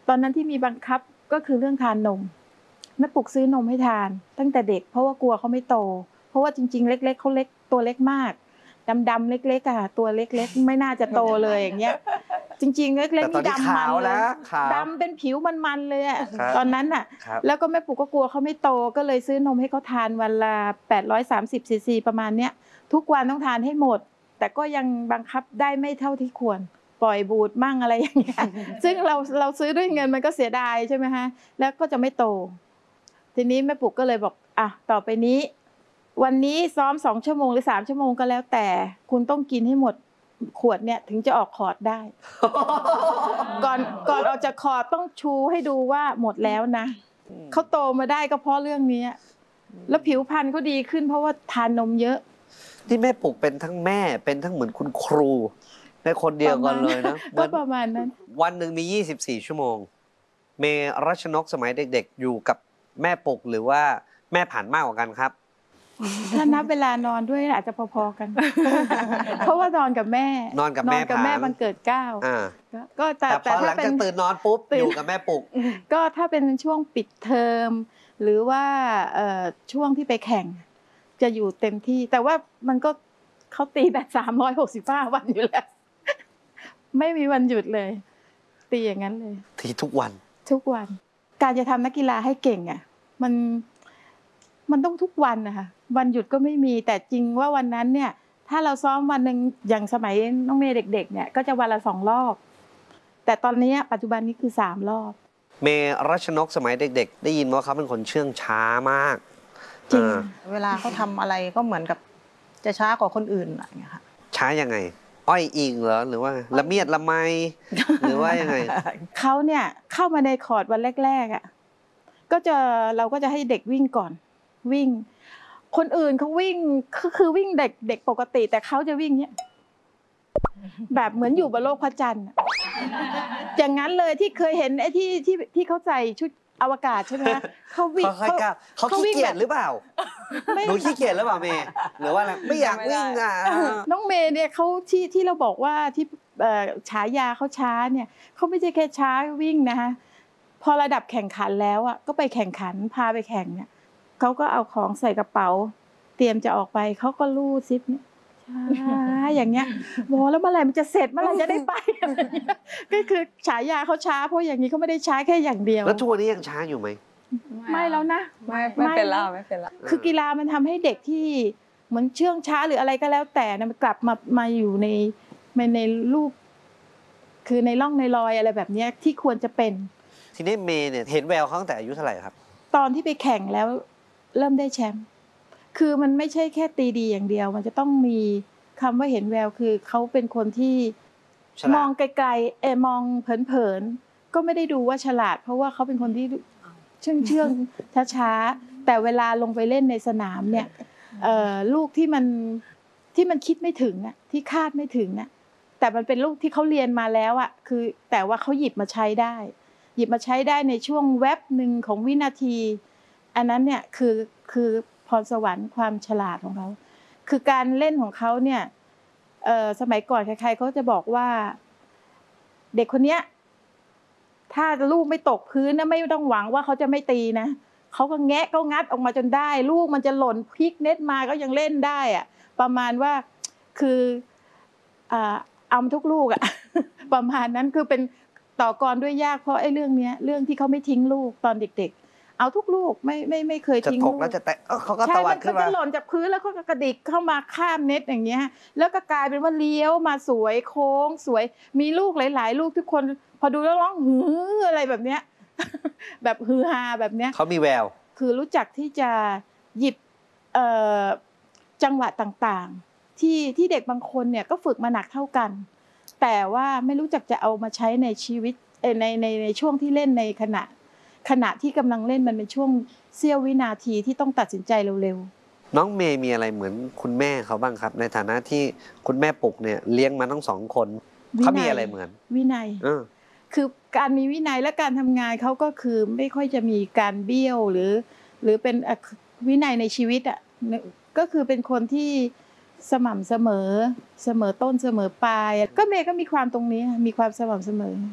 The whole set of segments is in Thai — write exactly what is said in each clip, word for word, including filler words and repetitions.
ตอนนั้นที่มีบังคับก็คือเรื่องทานนมแม่ปุกซื้อนมให้ทานตั้งแต่เด็กเพราะว่ากลัวเขาไม่โตเพราะว่าจริงๆเล็กๆเขาเล็กตัวเล็กมากดำๆเล็กๆอะตัวเล็กๆไม่น่าจะโตเลยอย่างเงี้ยจริงๆเล็กๆนี่ดำมันเลยดำเป็นผิวมันๆเลยอะตอนนั้นอะแล้วก็แม่ปุกก็กลัวเขาไม่โตก็เลยซื้อนมให้เขาทานวันละแปดร้อยสามสิบซีซีประมาณเนี้ยทุกวันต้องทานให้หมดแต่ก็ยังบังคับได้ไม่เท่าที่ควรปล่อยบูดมั่งอะไรอย่างเงี้ยซึ่งเราเราซื้อด้วยเงินมันก็เสียดายใช่ไหมฮะแล้วก็จะไม่โตทีนี้แม่ปุกก็เลยบอกอ่ะต่อไปนี้วันนี้ซ้อมสองชั่วโมงหรือสามชั่วโมงก็แล้วแต่คุณต้องกินให้หมดขวดเนี่ยถึงจะออกคอร์ดได้ ก่อนก่อนออกจากคอร์ดต้องชูให้ดูว่าหมดแล้วนะเขาโตมาได้ก็เพราะเรื่องนี้แล้วผิวพรรณก็ดีขึ้นเพราะว่าทานนมเยอะที่แม่ปุกเป็นทั้งแม่เป็นทั้งเหมือนคุณครูในคนเดียวกันเลยนะก็ประมาณนั้นวันหนึ่งมียี่สิบสี่ชั่วโมงเมรัชนกสมัยเด็กๆอยู่กับแม่ปุกหรือว่าแม่ผ่านมากกว่ากันครับถ้านับเวลานอนด้วยอาจจะพอๆกันเพราะว่านอนกับแม่นอนกับแม่กับแม่บังเกิดเก้าก็แต่แต่พอหลังจากตื่นนอนปุ๊บอยู่กับแม่ปุกก็ถ้าเป็นช่วงปิดเทอมหรือว่าช่วงที่ไปแข่งจะอยู่เต็มที่แต่ว่ามันก็เขาตีแบบสามร้อยหกสิบห้าวันอยู่แล้วไม่มีวันหยุดเลยตีอย่างนั้นเลยตีทุกวันทุกวันการจะทำนักกีฬาให้เก่งอ่ะมันมันต้องทุกวันนะคะวันหยุดก็ไม่มีแต่จริงว่าวันนั้นเนี่ยถ้าเราซ้อมวันหนึ่งอย่างสมัยน้องเมย์เด็กๆเนี่ยก็จะวันละสองรอบแต่ตอนนี้ปัจจุบันนี้คือสามรอบเมย์รัชนกสมัยเด็กๆได้ยินว่าเขาเป็นคนเชื่องช้ามากจริงเวลาเขาทำอะไรก็เหมือนกับจะช้ากว่าคนอื่นอะไรอย่างเงี้ยค่ะช้ายังไงอ้อยอิงเหรอหรือว่าละเมียดละไมหรือว่ายังไงเขาเนี่ยเข้ามาในคอร์ดวันแรกๆอ่ะก็จะเราก็จะให้เด็กวิ่งก่อนวิ่งคนอื่นเขาวิ่งคือคือวิ่งเด็กเด็กปกติแต่เขาจะวิ่งเนี้ยแบบเหมือนอยู่บนโลกพระจันทร์อย่างนั้นเลยที่เคยเห็นไอ้ที่ที่ที่เขาใส่ชุดอวกาศใช่ไหมเขาวิ่งเขาเขาขี้เกียจหรือเปล่าหนูขี้เกียจหรือเปล่าเมย์หรือว่าอะไรไม่อยากวิ่งอ่ะน้องเมย์เนี่ยเขาที่ที่เราบอกว่าที่ฉายาเขาช้าเนี่ยเขาไม่ใช่แค่ช้าวิ่งนะคะพอระดับแข่งขันแล้วอ่ะก็ไปแข่งขันพาไปแข่งเนี่ยเขาก็เอาของใส่กระเป๋าเตรียมจะออกไปเขาก็ลู่ซิปเนี่ยช้าอย่างเงี้ยบอกแล้วเมื่อไหร่มันจะเสร็จเมื่อไหร่จะได้ไปก็คือฉายาเขาช้าเพราะอย่างนี้เขาไม่ได้ช้าแค่อย่างเดียวแล้วทุกวันนี้ยังช้าอยู่ไหมไม่แล้วนะไม่ไม่เป็นแล้วไม่เป็นแล้วคือกีฬามันทำให้เด็กที่เหมือนเชื่องช้าหรืออะไรก็แล้วแต่นะมันกลับมามาอยู่ในในรูปคือในร่องในรอยอะไรแบบนี้ที่ควรจะเป็นทีนี้เมย์เนี่ยเห็นแววเขาตั้งแต่อายุเท่าไหร่ครับตอนที่ไปแข่งแล้วเริ่มได้แชมป์คือมันไม่ใช่แค่ตีดีอย่างเดียวมันจะต้องมีคำว่าเห็นแววคือเขาเป็นคนที่มองไกลๆเออมองเผินๆก็ไม่ได้ดูว่าฉลาดเพราะว่าเขาเป็นคนที่เชื่องเชื่องช้าๆแต่เวลาลงไปเล่นในสนามเนี่ยลูกที่มันที่มันคิดไม่ถึงอ่ะที่คาดไม่ถึงอ่ะแต่มันเป็นลูกที่เขาเรียนมาแล้วอ่ะคือแต่ว่าเขาหยิบมาใช้ได้หยิบมาใช้ได้ในช่วงแวบหนึ่งของวินาทีอันนั้นเนี่ยคือคือพรสวรรค์ความฉลาดของเขาคือการเล่นของเขาเนี่ยสมัยก่อนใครๆเขาจะบอกว่าเด็กคนเนี้ยถ้าลูกไม่ตกพื้นนะไม่ต้องหวังว่าเขาจะไม่ตีนะเขาก็แงะก็งัดออกมาจนได้ลูกมันจะหล่นพลิกเน็ตมาก็ยังเล่นได้อะประมาณว่าคือเอาทุกลูกอะประมาณนั้นคือเป็นต่อกรด้วยยากเพราะไอ้เรื่องนี้เรื่องที่เขาไม่ทิ้งลูกตอนเด็กๆเอาทุกลูกไม่ไม่ไม่เคยทิ้งลูกจะตกแล้วจะแตะเขาก็ตวัดขึ้นมาจะหล่นจากพื้นแล้วเขาก็กระดิกเข้ามาข้ามเน็ตอย่างเงี้ยแล้วก็กลายเป็นว่าเลี้ยวมาสวยโค้งสวยมีลูกหลายๆลูกทุกคนพอดูแล้วร้องฮืออะไรแบบเนี้ยแบบฮือฮาแบบเนี้ยเขามีแววคือรู้จักที่จะหยิบจังหวะต่างๆที่ที่เด็กบางคนเนี่ยก็ฝึกมาหนักเท่ากันแต่ว่าไม่รู้จักจะเอามาใช้ในชีวิตในในในช่วงที่เล่นในขณะขณะที่กำลังเล่นมันเป็นช่วงเสี้ยววินาทีที่ต้องตัดสินใจเร็วๆน้องเมย์มีอะไรเหมือนคุณแม่เขาบ้างครับในฐานะที่คุณแม่ปุกเนี่ยเลี้ยงมาทั้งสองคนเขามีอะไรเหมือนวินัยคือการมีวินัยและการทำงานเขาก็คือไม่ค่อยจะมีการเบี้ยวหรือหรือเป็นวินัยในชีวิตอ่ะก็คือเป็นคนที่สม่ำเสมอเสมอต้นเสมอปลายก็เมย์ก็มีความตรงนี้มีความสม่ำเสมอ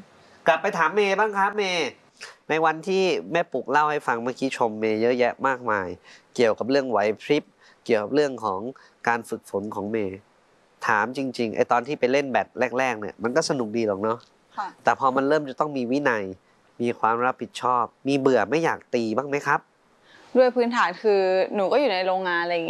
กลับไปถามเมย์บ้างครับเมย์ในวันที่แม่ปุกเล่าให้ฟังเมื่อกี้ชมเมย์เยอะแยะมากมาย เกี่ยวกับเรื่องไหวพริบเกี่ยวกับเรื่องของการฝึกฝนของเมย์ถามจริงๆไอตอนที่ไปเล่นแบดแรกๆเนี่ยมันก็สนุกดีหรอกเนาะค่ะแต่พอมันเริ่มจะต้องมีวินัยมีความรับผิดชอบ มีเบื่อไม่อยากตีบ้างไหมครับด้วยพื้นฐานคือหนูก็อยู่ในโรงงานอะไรอย่างเงี้ย